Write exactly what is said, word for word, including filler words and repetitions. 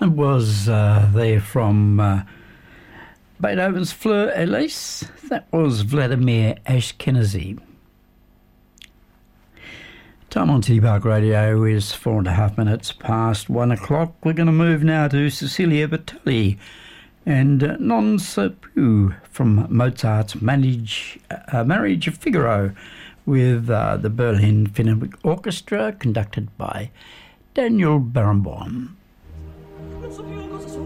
It was uh, there from uh, Beethoven's Fleur Elise. That was Vladimir Ashkenazy. Time on T Park Radio is four and a half minutes past one o'clock. We're going to move now to Cecilia Battelli and uh, Non So Più from Mozart's Manage, uh, Marriage of Figaro with uh, the Berlin Philharmonic Orchestra conducted by Daniel Barenboim.